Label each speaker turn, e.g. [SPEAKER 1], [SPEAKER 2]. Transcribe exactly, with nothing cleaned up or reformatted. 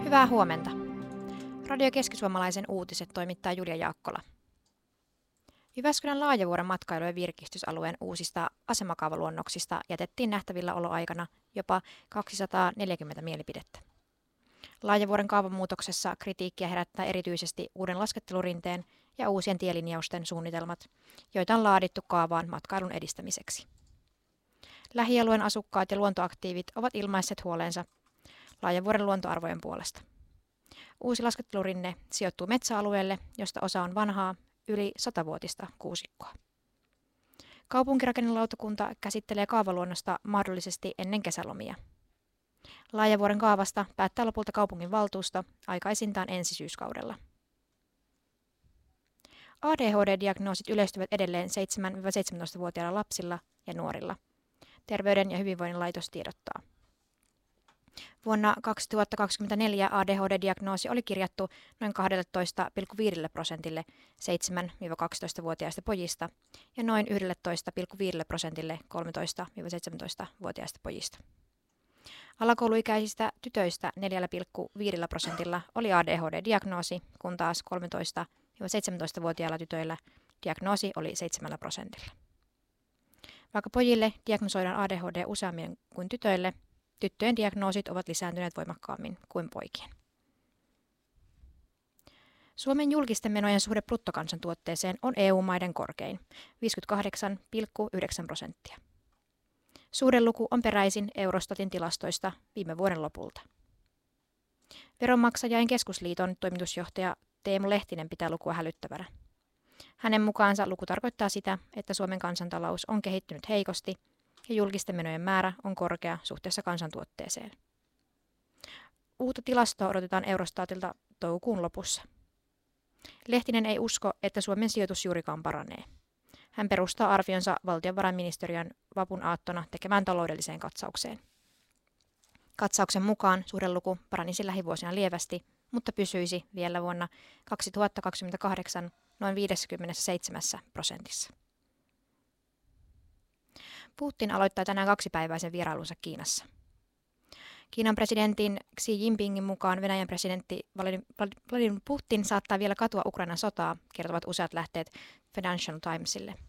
[SPEAKER 1] Hyvää huomenta. Radio Keskisuomalaisen uutiset toimittaa Julia Jaakkola. Jyväskylän Laajavuoren matkailu- ja virkistysalueen uusista asemakaavaluonnoksista jätettiin nähtävillä oloaikana jopa kaksisataaneljäkymmentä mielipidettä. Laajavuoren kaavamuutoksessa kritiikkiä herättää erityisesti uuden laskettelurinteen ja uusien tielinjausten suunnitelmat, joita on laadittu kaavaan matkailun edistämiseksi. Lähialueen asukkaat ja luontoaktiivit ovat ilmaisseet huolensa Laajavuoren luontoarvojen puolesta. Uusi laskettelurinne sijoittuu metsäalueelle, josta osa on vanhaa, yli satavuotista kuusikkoa. Kaupunkirakennelautakunta käsittelee kaavaluonnosta mahdollisesti ennen kesälomia. Laajavuoren kaavasta päättää lopulta kaupungin valtuusto aikaisintaan ensi syyskaudella. A D H D-diagnoosit yleistyvät edelleen seitsemän–seitsemäntoista-vuotiailla lapsilla ja nuorilla. Terveyden ja hyvinvoinnin laitos tiedottaa. Vuonna kaksituhattakaksikymmentäneljä A D H D-diagnoosi oli kirjattu noin kaksitoista pilkku viisi prosentille seitsemän–kaksitoista-vuotiaista pojista ja noin yksitoista pilkku viisi prosentille kolmetoista–seitsemäntoista-vuotiaista pojista. Alakouluikäisistä tytöistä neljä pilkku viisi prosentilla oli A D H D-diagnoosi, kun taas kolmetoista–seitsemäntoista-vuotiailla tytöillä diagnoosi oli seitsemän prosentilla. Vaikka pojille diagnosoidaan A D H D useammin kuin tytöille, tyttöjen diagnoosit ovat lisääntyneet voimakkaammin kuin poikien. Suomen julkisten menojen suhde bruttokansantuotteeseen on E U-maiden korkein, viisikymmentäkahdeksan pilkku yhdeksän prosenttia. Suhdeluku on peräisin Eurostatin tilastoista viime vuoden lopulta. Veronmaksajain keskusliiton toimitusjohtaja Teemu Lehtinen pitää lukua hälyttävänä. Hänen mukaansa luku tarkoittaa sitä, että Suomen kansantalous on kehittynyt heikosti ja julkisten menojen määrä on korkea suhteessa kansantuotteeseen. Uutta tilastoa odotetaan Eurostatilta toukokuun lopussa. Lehtinen ei usko, että Suomen sijoitus juurikaan paranee. Hän perustaa arvionsa valtiovarainministeriön vapun aattona tekemään taloudelliseen katsaukseen. Katsauksen mukaan suhdeluku paranisi lähivuosina lievästi, mutta pysyisi vielä vuonna kaksituhattakaksikymmentäkahdeksan noin viisikymmentäseitsemän prosentissa. Putin aloittaa tänään kaksipäiväisen vierailunsa Kiinassa. Kiinan presidentin Xi Jinpingin mukaan Venäjän presidentti Vladimir Putin saattaa vielä katua Ukrainan sotaa, kertovat useat lähteet Financial Timesille.